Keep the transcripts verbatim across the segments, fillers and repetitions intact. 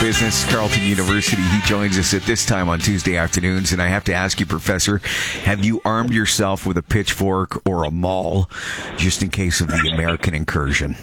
business, Carleton University. He joins us at this time on Tuesday afternoons. And I have to ask you, Professor, have you armed yourself with a pitchfork or a maul just in case of the American incursion?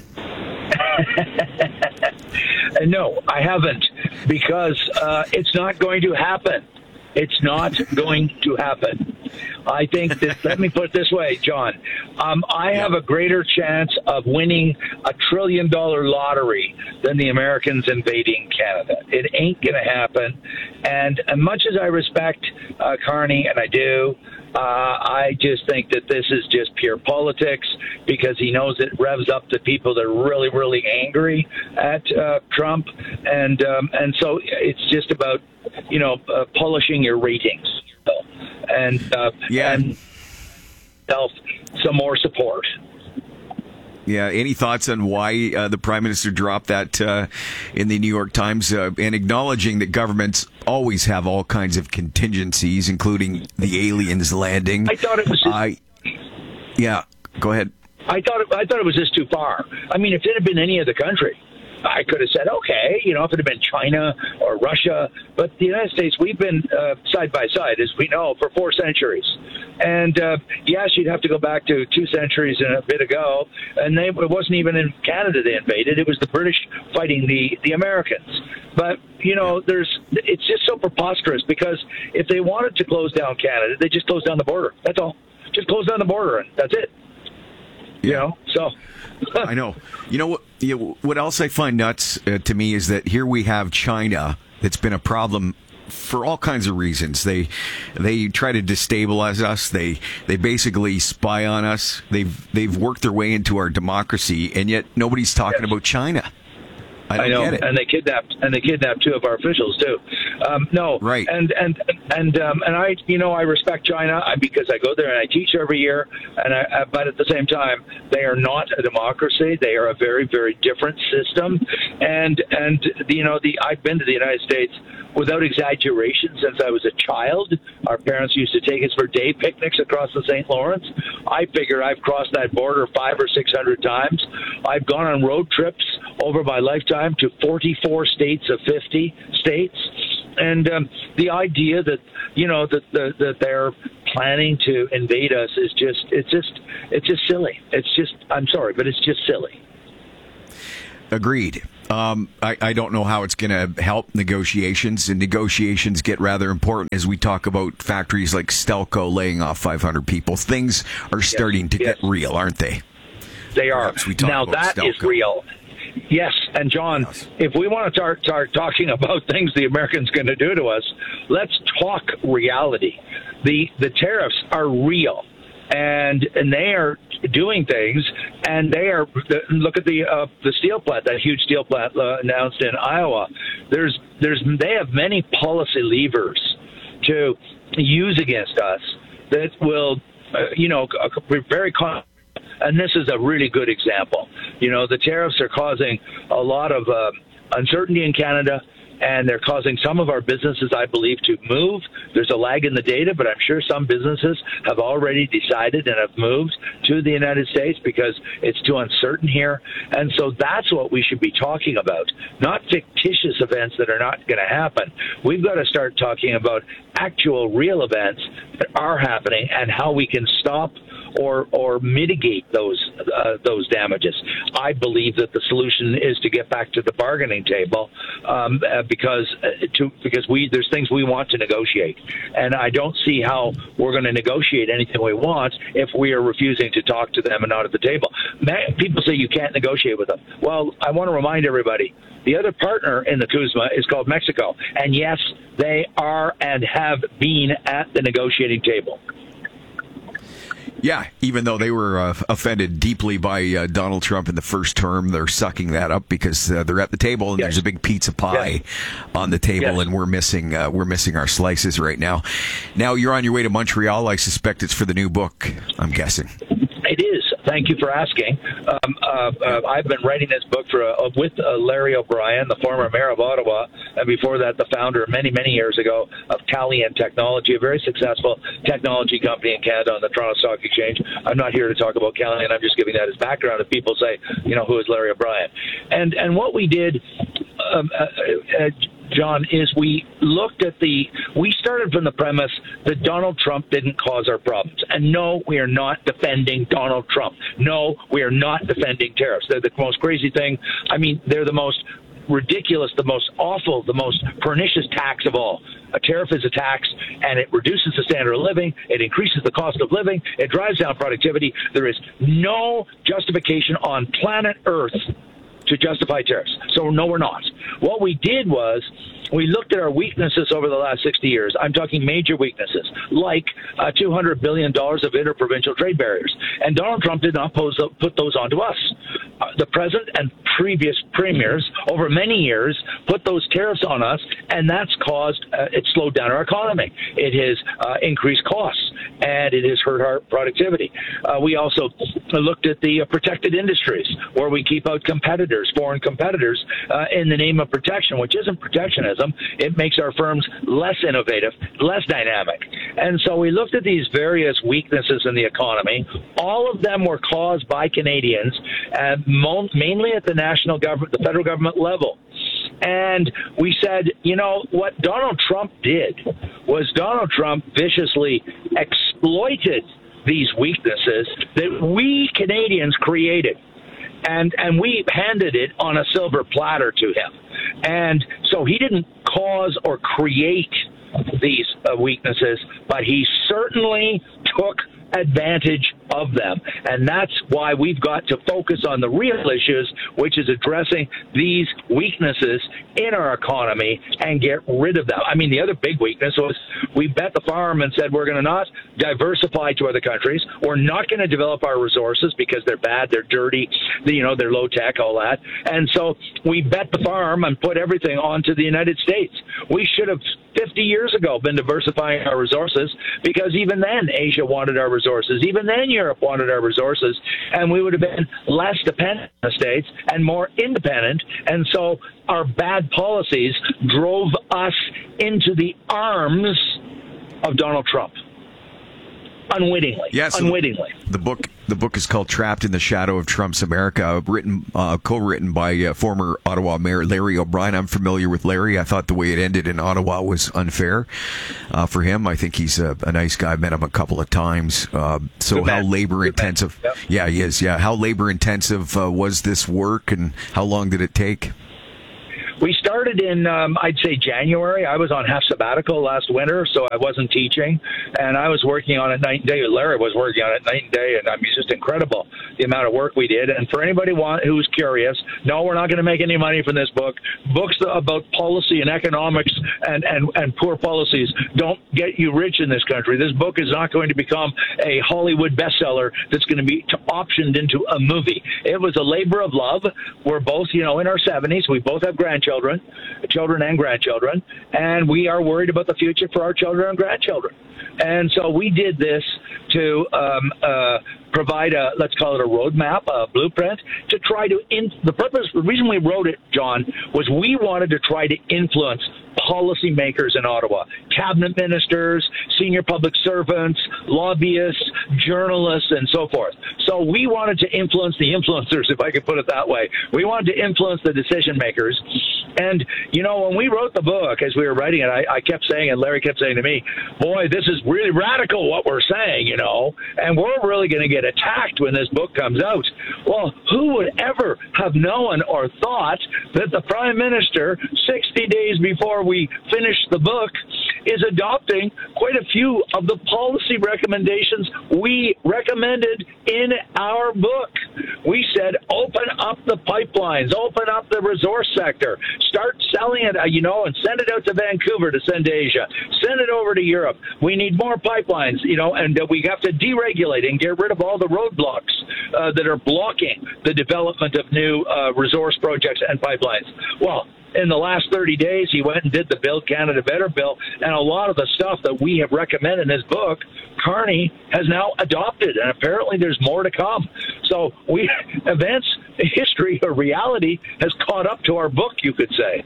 No, I haven't, because uh, it's not going to happen. It's not going to happen. I think that, let me put it this way, John. Um, I have a greater chance of winning a trillion dollar lottery than the Americans invading Canada. It ain't going to happen. And as much as I respect uh, Carney, and I do, uh, I just think that this is just pure politics, because he knows it revs up the people that are really, really angry at uh, Trump. And, um, and so it's just about, you know, uh, polishing your ratings. And uh, yeah, and self some more support. Yeah. Any thoughts on why uh, the Prime Minister dropped that uh, in the New York Times, uh, and acknowledging that governments always have all kinds of contingencies, including the aliens landing? I thought it was. Just, I, yeah. Go ahead. I thought it, I thought it was just too far. I mean, if it had been any other country, I could have said, okay, you know, if it had been China or Russia, but the United States, we've been uh, side by side, as we know, for four centuries. And uh, yes, you'd have to go back to two centuries and a bit ago, and they, it wasn't even in Canada they invaded. It was the British fighting the, the Americans. But, you know, there's it's just so preposterous, because if they wanted to close down Canada, they just close down the border. That's all. Just close down the border, and that's it. You know, so... I know. You know what? You know, what else I find nuts uh, to me is that here we have China that's been a problem for all kinds of reasons. They they try to destabilize us. They they basically spy on us. They've they've worked their way into our democracy, and yet nobody's talking yes. about China. I don't I know, get it. and they kidnapped and they kidnapped two of our officials too. Um, no, right? And and and um, and I, you know, I respect China because I go there and I teach every year. And I, but at the same time, they are not a democracy. They are a very, very different system. And and you know, the I've been to the United States without exaggeration since I was a child. Our parents used to take us for day picnics across the Saint Lawrence. I figure I've crossed that border five or six hundred times. I've gone on road trips over my lifetime to forty-four states of fifty states. And um, the idea that, you know, that, that that they're planning to invade us is just, it's just, it's just silly. It's just, I'm sorry, but it's just silly. Agreed. Um, I, I don't know how it's going to help negotiations, and negotiations get rather important as we talk about factories like Stelco laying off five hundred people. Things are starting yes. to yes. get real, aren't they? They are. Now that Stelco. is real. Yes, and John, yes. if we want to start, start talking about things the Americans going to do to us, let's talk reality. The the tariffs are real, and and they are doing things, and they are. Look at the uh, the steel plant, that huge steel plant uh, announced in Iowa. There's there's they have many policy levers to use against us that will, uh, you know, be very. Con- And this is a really good example. You know, the tariffs are causing a lot of uh, uncertainty in Canada, and they're causing some of our businesses, I believe, to move. There's a lag in the data, but I'm sure some businesses have already decided and have moved to the United States because it's too uncertain here. And so that's what we should be talking about, not fictitious events that are not going to happen. We've got to start talking about actual real events that are happening and how we can stop or or mitigate those uh, those damages. I believe that the solution is to get back to the bargaining table um, uh, because uh, to because we there's things we want to negotiate, and I don't see how we're going to negotiate anything we want if we are refusing to talk to them and not at the table. People say you can't negotiate with them. Well, I want to remind everybody, the other partner in the CUSMA is called Mexico, and yes, they are and have been at the negotiating table. Yeah, even though they were uh, offended deeply by uh, Donald Trump in the first term, they're sucking that up because uh, they're at the table and yes. there's a big pizza pie yes. on the table, yes. and we're missing uh, we're missing our slices right now. Now you're on your way to Montreal. I suspect it's for the new book, I'm guessing. It is. Thank you for asking. Um, uh, uh, I've been writing this book for uh, with uh, Larry O'Brien, the former mayor of Ottawa, and before that, the founder many, many years ago of Calian Technology, a very successful technology company in Canada on the Toronto Stock Exchange. I'm not here to talk about Calian. I'm just giving that as background if people say, you know, who is Larry O'Brien? And and what we did um, uh, uh, John, is we looked at the, we started from the premise that Donald Trump didn't cause our problems. And no, we are not defending Donald Trump. No, we are not defending tariffs. They're the most crazy thing. I mean, they're the most ridiculous, the most awful, the most pernicious tax of all. A tariff is a tax, and it reduces the standard of living. It increases the cost of living. It drives down productivity. There is no justification on planet Earth to justify tariffs. So no, we're not. What we did was we looked at our weaknesses over the last sixty years. I'm talking major weaknesses, like uh, two hundred billion dollars of interprovincial trade barriers. And Donald Trump did not pose, put those onto us. Uh, the present and previous premiers over many years put those tariffs on us, and that's caused, uh, it slowed down our economy. It has uh, increased costs, and it has hurt our productivity. Uh, we also looked at the uh, protected industries, where we keep out competitors, foreign competitors, uh, in the name of protection, which isn't protectionism. It makes our firms less innovative, less dynamic. And so we looked at these various weaknesses in the economy. All of them were caused by Canadians, uh, mo- mainly at the national government, the federal government level. And we said, you know, what Donald Trump did was Donald Trump viciously exploited these weaknesses that we Canadians created. And and we handed it on a silver platter to him. And so he didn't cause or create these uh, weaknesses, but he certainly took advantage of them. And that's why we've got to focus on the real issues, which is addressing these weaknesses in our economy and get rid of them. I mean, the other big weakness was we bet the farm and said we're going to not diversify to other countries. We're not going to develop our resources because they're bad, they're dirty, you know, they're low tech, all that. And so we bet the farm and put everything onto the United States. We should have fifty years ago been diversifying our resources, because even then Asia wanted our resources. Even then Europe wanted our resources, and we would have been less dependent on the States and more independent. And so our bad policies drove us into the arms of Donald Trump. Unwittingly. Yes, unwittingly. The book the book is called Trapped in the Shadow of Trump's America, written uh, co-written by uh, former Ottawa Mayor Larry O'Brien. I'm familiar with Larry. I thought the way it ended in Ottawa was unfair uh, for him. I think he's a, a nice guy. I've met him a couple of times. Uh, so how labor intensive? Yep. Yeah, he is. Yeah, how labor intensive uh, was this work, and how long did it take? We started in, um, I'd say, January. I was on half sabbatical last winter, so I wasn't teaching, and I was working on it night and day. Larry was working on it night and day, and I mean, it's just incredible the amount of work we did. And for anybody want, who's curious, no, we're not going to make any money from this book. Books about policy and economics and, and, and poor policies don't get you rich in this country. This book is not going to become a Hollywood bestseller that's going to be optioned into a movie. It was a labor of love. We're both, you know, in our seventies. We both have grandchildren. Children, children and grandchildren, and we are worried about the future for our children and grandchildren. And so we did this to um, uh, provide a, let's call it a roadmap, a blueprint, to try to, in, the purpose, the reason we wrote it, John, was we wanted to try to influence policymakers in Ottawa, cabinet ministers, senior public servants, lobbyists, journalists, and so forth. So we wanted to influence the influencers, if I could put it that way. We wanted to influence the decision makers. And, you know, when we wrote the book, as we were writing it, I, I kept saying, and Larry kept saying to me, boy, this is really radical what we're saying, you know, and we're really going to get attacked when this book comes out. Well, who would ever have known or thought that the Prime Minister, sixty days before we finished the book, is adopting quite a few of the policy recommendations we recommended in our book. We said, open up the pipelines, open up the resource sector, start selling it, you know, and send it out to Vancouver to send to Asia, send it over to Europe. We need more pipelines, you know, and we have to deregulate and get rid of all the roadblocks uh, that are blocking the development of new uh, resource projects and pipelines. Well, in the last thirty days, he went and did the Build Canada Better bill, and a lot of the stuff that we have recommended in his book, Carney has now adopted, and apparently there's more to come. So we events, history, or reality has caught up to our book, you could say.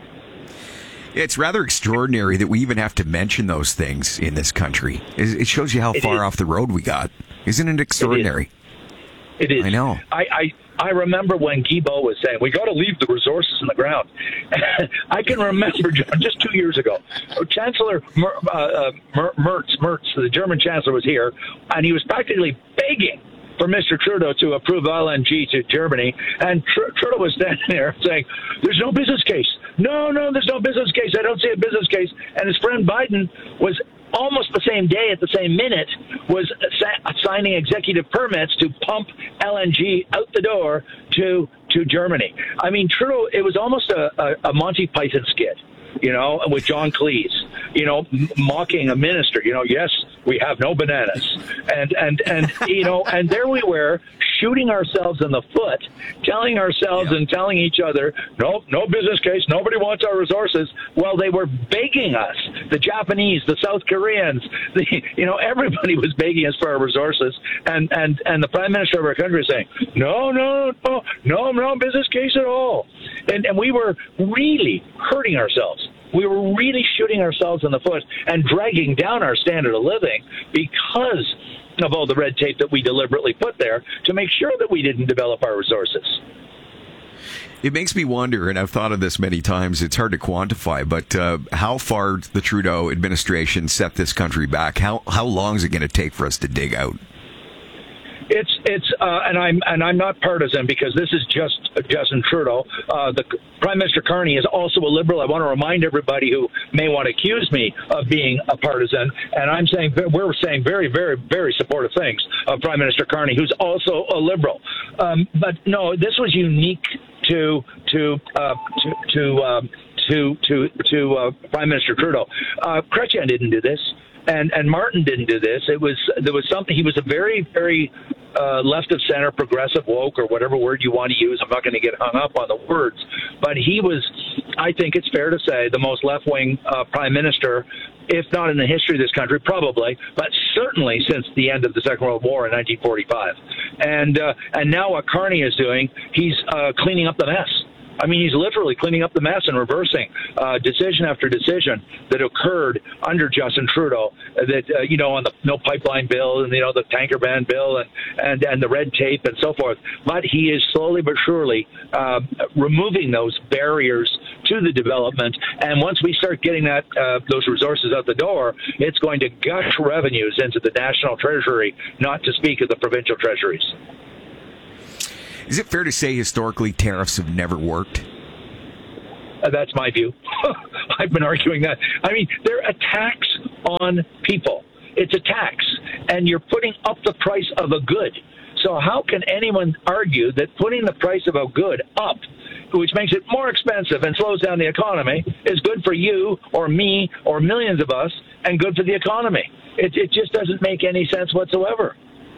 It's rather extraordinary that we even have to mention those things in this country. It shows you how it far is. off the road we got. Isn't it extraordinary? It is. It is. I know. I, I I remember when Guilbeault was saying, we got to leave the resources in the ground. I can remember, John, just two years ago, Chancellor Mer, uh, Mer, Merz, Merz, the German Chancellor, was here, and he was practically begging for Mister Trudeau to approve L N G to Germany, and Tr- Trudeau was standing there saying, there's no business case. No, no, there's no business case. I don't see a business case. And his friend Biden was almost the same day, at the same minute, was sa- signing executive permits to pump L N G out the door to to Germany. I mean, Trudeau, it was almost a, a, a Monty Python skit, you know, with John Cleese, you know, m- mocking a minister, you know, yes, we have no bananas. And, and, and you know, and there we were, shooting ourselves in the foot, telling ourselves yeah. and telling each other, no, no business case, nobody wants our resources. Well, they were begging us, the Japanese, the South Koreans, the, you know, everybody was begging us for our resources. And, and, and the Prime Minister of our country is saying, no, no, no, no, no business case at all. And, and we were really hurting ourselves. We were really shooting ourselves in the foot and dragging down our standard of living because of all the red tape that we deliberately put there to make sure that we didn't develop our resources. It makes me wonder, and I've thought of this many times, it's hard to quantify, but uh, how far the Trudeau administration set this country back? How how long is it going to take for us to dig out? It's it's uh, and I'm and I'm not partisan because this is just Justin Trudeau. Uh, the Prime Minister Carney is also a Liberal. I want to remind everybody who may want to accuse me of being a partisan, and I'm saying we're saying very, very, very supportive things of Prime Minister Carney, who's also a Liberal. Um, but no, this was unique to to uh, to to um, to to, to uh, Prime Minister Trudeau. Uh, Chrétien didn't do this. And and Martin didn't do this. It was there was something. He was a very very uh, left of center, progressive, woke, or whatever word you want to use. I'm not going to get hung up on the words, but he was. I think it's fair to say the most left wing uh, prime minister, if not in the history of this country, probably, but certainly since the end of the Second World War in nineteen forty-five. And uh, and now what Carney is doing, he's uh, cleaning up the mess. I mean, he's literally cleaning up the mess and reversing uh, decision after decision that occurred under Justin Trudeau. That uh, you know, on the no pipeline bill and you know the tanker ban bill and, and, and the red tape and so forth. But he is slowly but surely uh, removing those barriers to the development. And once we start getting that uh, those resources out the door, it's going to gush revenues into the national treasury, not to speak of the provincial treasuries. Is it fair to say historically tariffs have never worked? Uh, that's my view. I've been arguing that. I mean, they're a tax on people. It's a tax, and you're putting up the price of a good. So how can anyone argue that putting the price of a good up, which makes it more expensive and slows down the economy, is good for you or me or millions of us and good for the economy? It, it just doesn't make any sense whatsoever.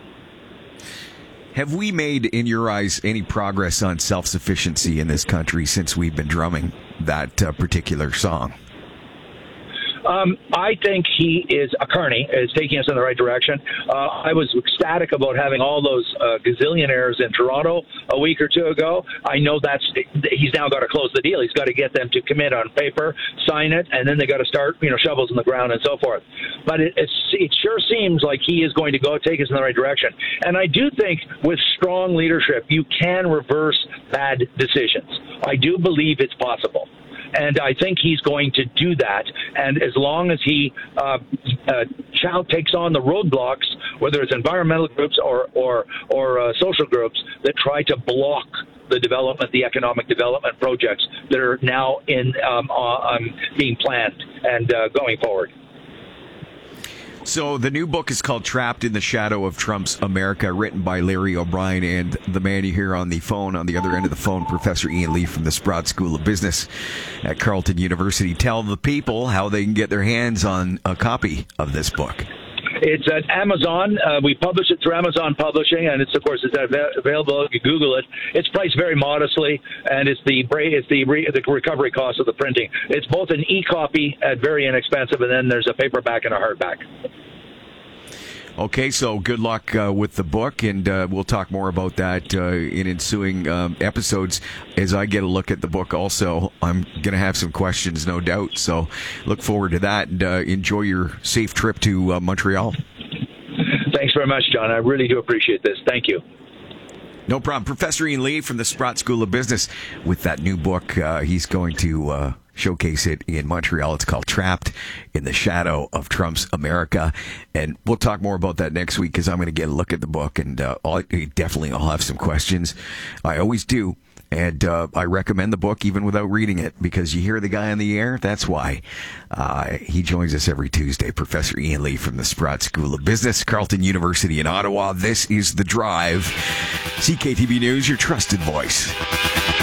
Have we made, in your eyes, any progress on self-sufficiency in this country since we've been drumming that uh, particular song? Um, I think he is, uh, Carney is taking us in the right direction. Uh, I was ecstatic about having all those uh, gazillionaires in Toronto a week or two ago. I know that's, he's now got to close the deal. He's got to get them to commit on paper, sign it, and then they got to start, you know, shovels in the ground and so forth. But it, it's, it sure seems like he is going to go take us in the right direction. And I do think with strong leadership, you can reverse bad decisions. I do believe it's possible. And I think he's going to do that. And as long as he uh, uh, Chow takes on the roadblocks, whether it's environmental groups or or, or uh, social groups that try to block the development, the economic development projects that are now in um, uh, um, being planned and uh, going forward. So the new book is called Trapped in the Shadow of Trump's America, written by Larry O'Brien, and the man you hear on the phone, on the other end of the phone, Professor Ian Lee from the Sprott School of Business at Carleton University. Tell the people how they can get their hands on a copy of this book. It's at Amazon. Uh, we publish it through Amazon Publishing, and it's of course it's available. If you Google it, it's priced very modestly, and it's the it's the, re, the recovery cost of the printing. It's both an e-copy at very inexpensive, and then there's a paperback and a hardback. Okay, so good luck uh, with the book, and uh, we'll talk more about that uh, in ensuing um, episodes. As I get a look at the book also, I'm going to have some questions, no doubt, so look forward to that, and uh, enjoy your safe trip to uh, Montreal. Thanks very much, John. I really do appreciate this. Thank you. No problem. Professor Ian Lee from the Sprott School of Business with that new book. Uh, he's going to uh, showcase it in Montreal. It's called Trapped in the Shadow of Trump's America. And we'll talk more about that next week because I'm going to get a look at the book. And uh, I'll, definitely I'll have some questions. I always do. And uh, I recommend the book even without reading it because you hear the guy on the air. That's why. Uh, he joins us every Tuesday. Professor Ian Lee from the Sprott School of Business, Carleton University in Ottawa. This is The Drive. C K T V News, your trusted voice.